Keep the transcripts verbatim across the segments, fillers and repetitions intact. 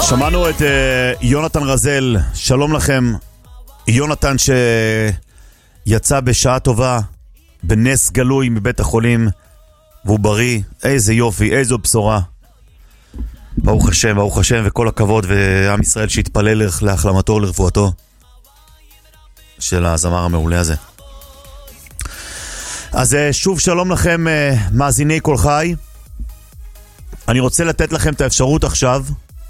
שמענו את uh, יונתן רזל, שלום לכם. יונתן שיצא בשעה טובה, בנס גלוי מבית החולים, והוא בריא. איזה יופי, איזו בשורה. ברוך השם, ברוך השם, וכל הכבוד, ועם ישראל שהתפלל להחלמתו ולרפואתו של הזמר המעולה הזה. אז שוב שלום לכם, מאזיני כל חי. אני רוצה לתת לכם את האפשרות עכשיו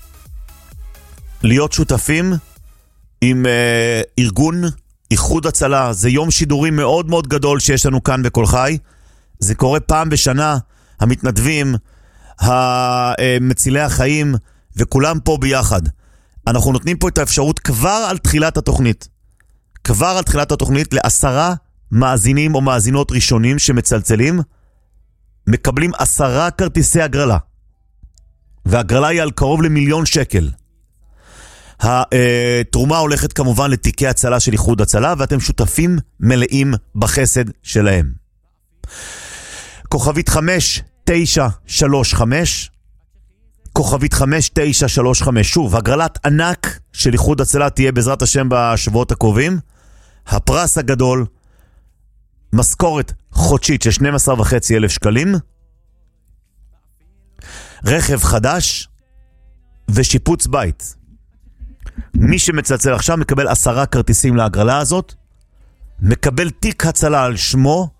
להיות שותפים עם אה, ארגון איחוד הצלה. זה יום שידורים מאוד מאוד גדול שיש לנו כאן בכל חי. זה קורה פעם בשנה. המתנדבים, המצילי החיים, וכולם פה ביחד. אנחנו נותנים פה את האפשרות כבר על תחילת התוכנית. כבר על תחילת התוכנית לעשרה מאזינים או מאזינות ראשונים שמצלצלים, מקבלים עשרה כרטיסי הגרלה. והגרלה היא על קרוב למיליון שקל. התרומה הולכת כמובן לתיקי הצלה של איחוד הצלה, ואתם שותפים מלאים בחסד שלהם. כוכבית חמש תשע שלוש חמש, כוכבית חמש תשע שלוש חמש. שוב, הגרלת ענק של איחוד הצלה תהיה בעזרת השם בשבועות הקרובים. הפרס הגדול, משכורת חודשית של שנים עשר וחצי אלף שקלים, רכב חדש ושיפוץ בית. מי שמצלצל עכשיו מקבל עשרה כרטיסים להגרלה הזאת, מקבל תיק הצלה על שמו,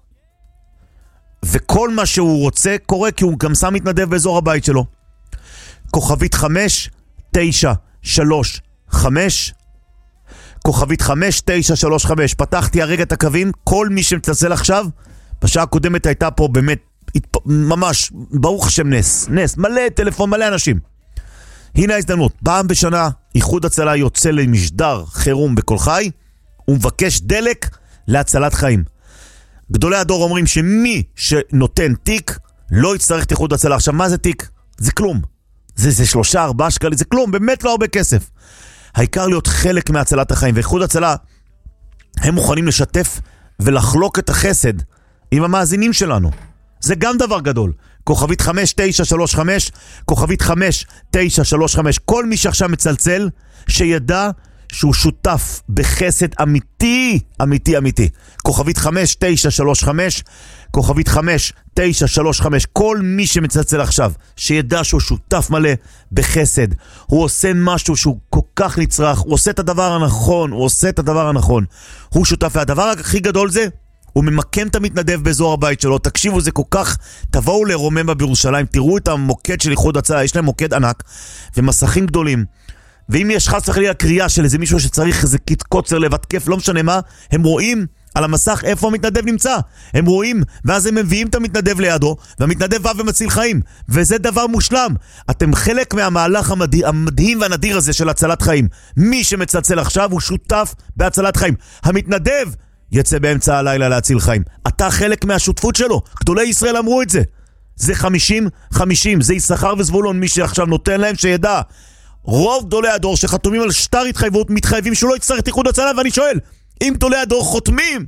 וכל מה שהוא רוצה קורה, כי הוא גם שם מתנדב באזור הבית שלו. כוכבית חמש תשע שלוש חמש, כוכבית חמש תשע שלוש חמש. פתחתי הרגע את הקווים. כל מי שמצלצל עכשיו, בשעה הקודמת הייתה פה באמת ממש ברוך השם נס, נס, מלא טלפון, מלא אנשים. הנה ההזדמנות, פעם בשנה איחוד הצלה יוצא למשדר חירום בכל חי, הוא מבקש דלק להצלת חיים. גדולי הדור אומרים שמי שנותן תיק לא יצטרך את איחוד הצלה. עכשיו מה זה תיק? זה כלום, זה, זה שלושה ארבעה שקלים, זה כלום, באמת לא הרבה כסף. העיקר להיות חלק מהצלת החיים, ואיחוד הצלה הם מוכנים לשתף ולחלוק את החסד עם המאזינים שלנו. זה גם דבר גדול. כוכבית חמש תשע שלוש חמש, כוכבית חמש תשע שלוש חמש. כל מי שעכשיו מצלצל, שידע שהוא שותף בחסד אמיתי, אמיתי, אמיתי. כוכבית חמש תשע שלוש חמש, כוכבית חמש תשע שלוש חמש. כל מי שמצלצל עכשיו, שידע שהוא שותף מלא בחסד. הוא עושה משהו שהוא כל כך נצרך, הוא עושה את הדבר הנכון, הוא עושה את הדבר הנכון. הוא שותף, והדבר הכי גדול זה, הוא ממקם את המתנדב באזור הבית שלו. תקשיבו, זה כל כך, תבואו לרוממה בירושלים, תראו את המוקד של איחוד הצלה, יש להם מוקד ענק ומסכים גדולים. ואם יש חס וחלילה קריאה של איזה מישהו שצריך איזה קוצר לב, התקף, לא משנה מה, הם רואים על המסך איפה המתנדב נמצא. הם רואים, ואז הם מביאים את המתנדב לידו, והמתנדב בא ומציל חיים. וזה דבר מושלם. אתם חלק מהמהלך המדהים, המדהים והנדיר הזה של הצלת חיים. מי שמצלצל עכשיו הוא שותף בהצלת חיים. המתנדב יצא באמצע הלילה להציל חיים. אתה חלק מהשותפות שלו. גדולי ישראל אמרו את זה. זה חמישים חמישים, זה יששכר וזבולון, מי שעכשיו נותן להם שידע. רוב גדולי הדור שחתומים על שטר התחייבות מתחייבים שהוא לא יצטרך את איחוד הצלה, ואני שואל, אם גדולי הדור חותמים,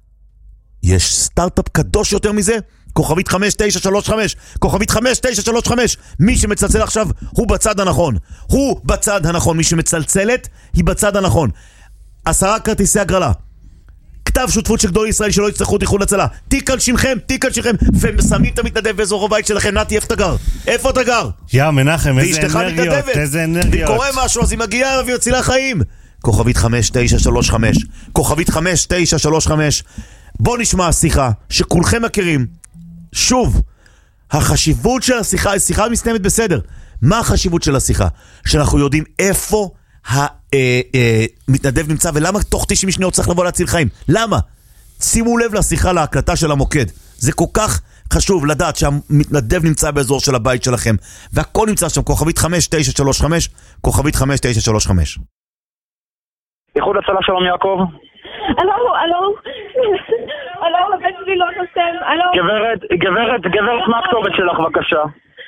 יש סטארט-אפ קדוש יותר מזה? כוכבית חמש תשע שלוש חמש, כוכבית חמש תשע שלוש חמש. מי שמצלצל עכשיו הוא בצד הנכון, הוא בצד הנכון. מי שמצלצלת היא בצד הנכון. עשרה כרטיסי הגרלה, כתב שותפות של גדולי ישראל שלא יצטרכו את איחוד הצלה, תיק על שמכם, תיק על שמכם, ושמים את המתנדב באזור הבית שלכם. נתי, איפה אתה גר? איפה אתה גר? יא מנחם, איזה אנרגיות, איזה אנרגיות. וקורה משהו, אז היא מגיעה ויצילה חיים. כוכבית חמש תשע שלוש חמש, כוכבית חמש תשע שלוש חמש. בוא נשמע שיחה שכולכם מכירים. שוב, החשיבות של השיחה, השיחה מסתיימת בסדר. מה החשיבות של השיחה? שאנחנו יודעים איפה המתנדב נמצא, ולמה תוך תשעים שניות צריך לבוא להציל חיים. למה? שימו לב לשיחה, להקלטה של המוקד. זה כל כך חשוב לדעת שהמתנדב נמצא באזור של הבית שלכם, והכל נמצא שם. כוכבית חמש תשע שלוש חמש, כוכבית חמש תשע שלוש חמש. איחוד הצלה, שלום יעקב. אלו, אלו, אלו, הבן שלי לא נוסם, אלו. גברת, גברת, גברת, מה הכתובת שלך בבקשה?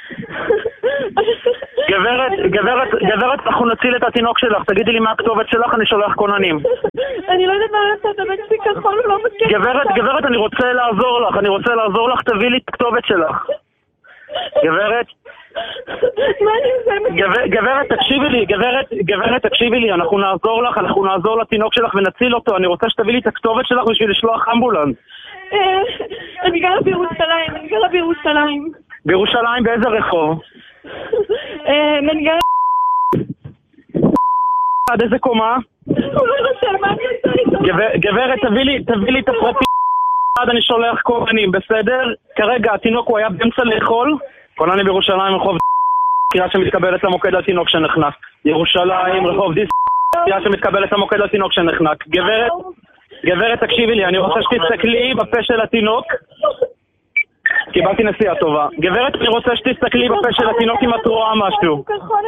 גברת, גברת, גברת, אנחנו נציל את התינוק שלך, תגידי לי מה הכתובת שלך, אני שולח כוננים. אני לא יודעת מה לעשות, הבן שלי כחול, הוא לא מסכים. גברת, גברת, אני רוצה לעזור לך, אני רוצה לעזור לך, תביא לי את הכתובת שלך. גברת, מה אני עושה? גברת, תקשיבי לי, גברת, גברת, תקשיבי לי, אנחנו נעזור לך, אנחנו נעזור לתינוק שלך ונציל אותו, אני רוצה שתביא לי את הכתובת שלך בשביל לשלוח אמבולנס. אני גרה בירושלים, אני גרה בירושלים. בירושלים באיזה רחוב? אני גרה... עד איזה קומה? הוא לא נושא, מה אני עושה איתו? גברת, תביא לי את הפרטים. אני שולח כוננים, בסדר? כרגע התינוק הוא היה באמצע לאכול. כוננים בירושלים, רחוב קריאה שמתקבלת למוקד לתינוק שנחנק. ירושלים, רחוב דיס קריאה שמתקבלת למוקד לתינוק שנחנק. גברת, גברת, תקשיבי לי, אני רוצה שתסתכלי בפה של התינוק. קיבלתי נסיעה טובה. גברת, אני רוצה שתסתכלי בפה של התינוק אם את רואה משהו.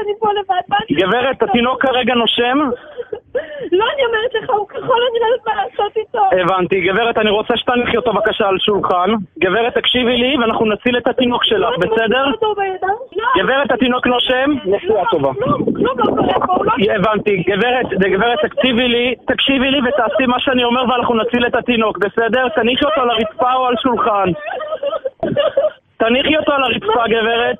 גברת, התינוק כרגע נושם? לא, אני אומרת לך, הוא ככל אני לא יודעת מה לעשות איתו. הבנתי. גברת, אני רוצה שתניחי אותו בבקשה על שולחן. גברת, תקשיבי לי ואנחנו נציל את התינוק שלך, בסדר? גברת, התינוק נושם? נסיעה טובה. הבנתי. גברת, גברת, תקשיבי לי, תקשיבי לי ותעשי מה שאני אומר ואנחנו נציל את התינוק, בסדר? תניחי אותו על הרצפה או על שולחן. תניחי אותו על הרצפה, גברת.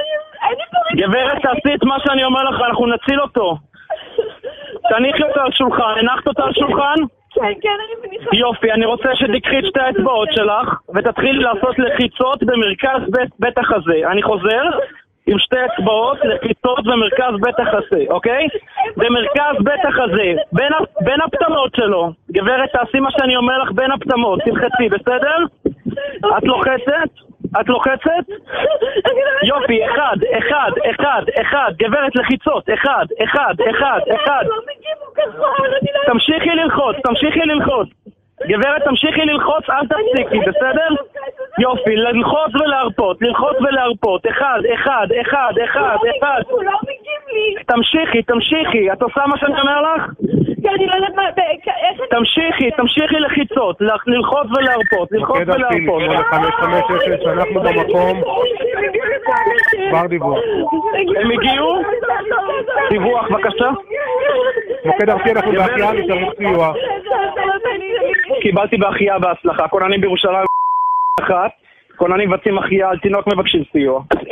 גברת, תעשי את מה שאני אומר לך, אנחנו נציל אותו. תניחי אותו על שולחן. הנחת אותו על שולחן? כן, כן, אני מניחה. יופי, אני רוצה שתקחי את שתי האצבעות שלך ותתחיל לעשות לחיצות במרכז בית החזה. אני חוזר עם שתי אצבעות לחיצות במרכז בית החזה, אוקיי? במרכז בית החזה, בין, בין הפתמות שלו. גברת, תעשי מה שאני אומר לך בין הפתמות, תלחצי, בסדר? את לוחצת? את לוחצת? יופי, אחד, אחד, אחד, אחד, גברת לחיצות, אחד, אחד, אחד, אחד. תמשיכי ללחוץ, תמשיכי ללחוץ. גברת, תמשיכי ללחוץ, אל תפסיקי, בסדר? יופי, ללחוץ ולהרפות, ללחוץ ולהרפות, אחד, אחד, אחד, אחד, אחד. הוא לא מגיב לי. תמשיכי, תמשיכי, את עושה מה שאני אומר לך? אני לא יודעת מה, תמשיכי, תמשיכי לחיצות, ללחוץ ולהרפות, ללחוץ ולהרפות. מוקד חמש חמש אפס, אנחנו במקום. כבר דיווח. הם הגיעו? דיווח, בבקשה. מוקד ארצי, אנחנו בהחייאה, נצטרך סיוע. קיבלתי בהחייאה בהצלחה. כוננים בירושלים אחת, כוננים מבצעים החייאה על תינוק מבקשים סיוע.